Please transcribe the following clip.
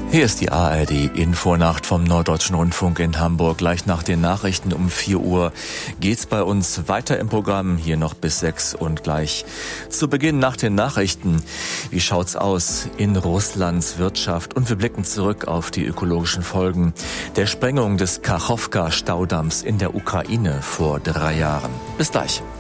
Hier ist die ARD-Infonacht vom Norddeutschen Rundfunk in Hamburg. Gleich nach den Nachrichten um 4 Uhr geht's bei uns weiter im Programm, hier noch bis 6 und gleich zu Beginn nach den Nachrichten. Wie schaut's aus in Russlands Wirtschaft? Und wir blicken zurück auf die ökologischen Folgen der Sprengung des Kachowka-Staudamms in der Ukraine vor 3 Jahren. Bis gleich.